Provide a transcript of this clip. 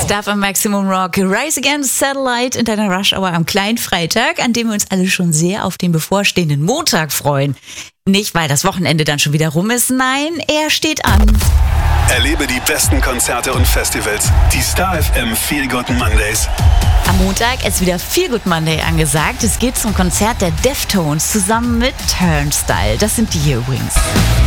Stuff am Maximum Rock. Rise Against Satellite in deiner Rush Hour am kleinen Freitag, an dem wir uns alle schon sehr auf den bevorstehenden Montag freuen. Nicht, weil das Wochenende dann schon wieder rum ist, nein, er steht an. Erlebe die besten Konzerte und Festivals. Die Star FM Feel Good Mondays. Am Montag ist wieder Feel Good Monday angesagt. Es geht zum Konzert der Deftones zusammen mit Turnstile. Das sind die hier übrigens.